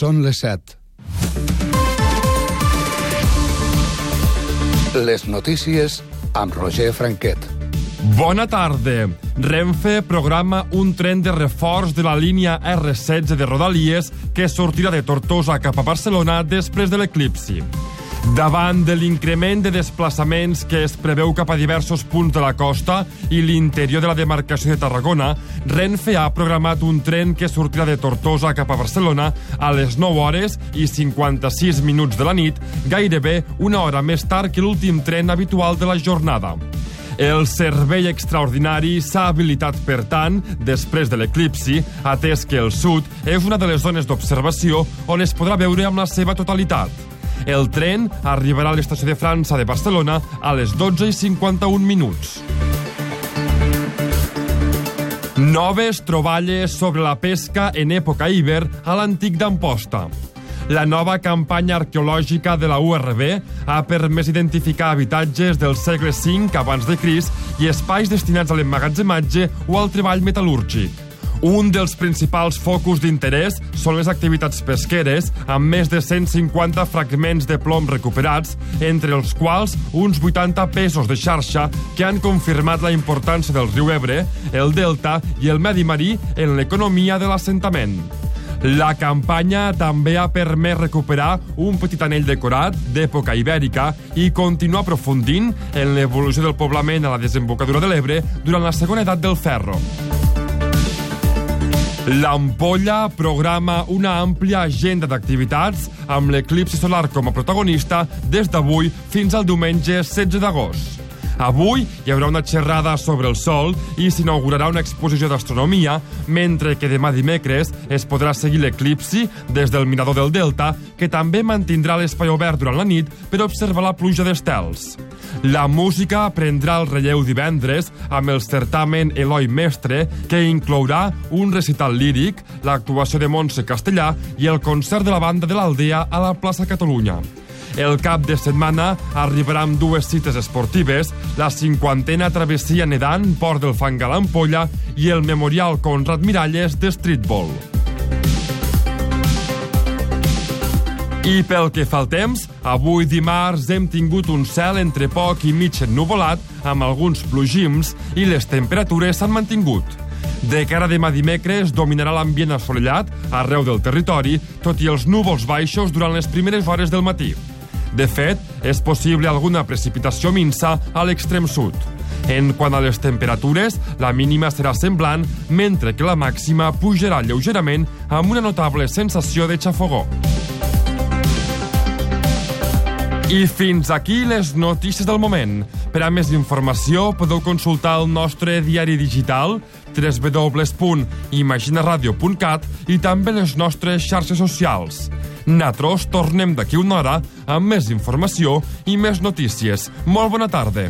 Són les 7. Les notícies amb Roger Franquet. Bona tarda. Renfe programa un tren de reforç de la línia R16 de Rodalies que sortirà de Tortosa cap a Barcelona després de l'eclipsi. Davant de l'increment de desplaçaments que es preveu cap a diversos punts de la costa i l'interior de la demarcació de Tarragona, Renfe ha programat un tren que sortirà de Tortosa cap a Barcelona a les 9 hores i 56 minuts de la nit, gairebé una hora més tard que l'últim tren habitual de la jornada. El servei extraordinari s'ha habilitat, per tant, després de l'eclipsi, atès que el sud és una de les zones d'observació on es podrà veure amb la seva totalitat. El tren arribarà a l'estació de França de Barcelona a les 12:51 minuts. Noves troballes sobre la pesca en època hivern a l'antic d'Amposta. La nova campanya arqueològica de la URB ha permès identificar habitatges del segle V abans de Crist i espais destinats a l'emmagatzematge o al treball metal·lúrgic. Un dels principals focus d'interès són les activitats pesqueres, amb més de 150 fragments de plom recuperats, entre els quals uns 80 pesos de xarxa que han confirmat la importància del riu Ebre, el delta i el medi marí en l'economia de l'assentament. La campanya també ha permès recuperar un petit anell decorat d'època ibèrica i continuar aprofundint en l'evolució del poblament a la desembocadura de l'Ebre durant la segona edat del ferro. L'Ampolla programa una àmplia agenda d'activitats amb l'eclipsi solar com a protagonista des d'avui fins al diumenge 16 d'agost. Avui hi haurà una xerrada sobre el sol i s'inaugurarà una exposició d'astronomia, mentre que demà dimecres es podrà seguir l'eclipsi des del mirador del Delta, que també mantindrà l'espai obert durant la nit per observar la pluja d'estels. La música prendrà el relleu divendres amb el certamen Eloi Mestre, que inclourà un recital líric, l'actuació de Montse Castellà i el concert de la banda de l'Aldea a la plaça Catalunya. El cap de setmana arribarà amb dues cites esportives, la 50a travessia nedant Port del Fang a l'Ampolla i el Memorial Conrad Miralles de streetball. I pel que fa al temps, avui dimarts hem tingut un cel entre poc i mig ennuvolat amb alguns plogims i les temperatures s'han mantingut. De cara a demà dimecres dominarà l'ambient assolellat arreu del territori, tot i els núvols baixos durant les primeres hores del matí. De fet, és possible alguna precipitació minsa a l'extrem sud. En quant a les temperatures, la mínima serà semblant, mentre que la màxima pujarà lleugerament amb una notable sensació de xafogó. I fins aquí les notícies del moment. Per a més informació podeu consultar el nostre diari digital www.imaginaradio.cat i també les nostres xarxes socials. Nosaltres tornem d'aquí una hora amb més informació i més notícies. Molt bona tarda.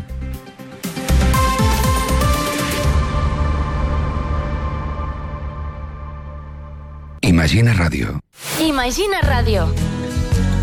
Imagina Ràdio. Imagina Ràdio.